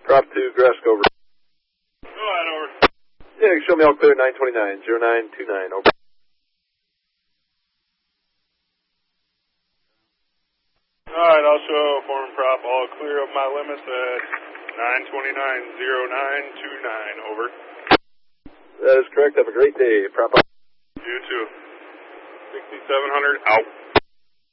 Prop 2, Gresk, over. Go ahead, over. Yeah, show me all clear, 929, 0929, over. Alright, I'll show form prop all clear of my limits at 929-0929, over. That is correct. Have a great day. Prop. You too. 6700, out.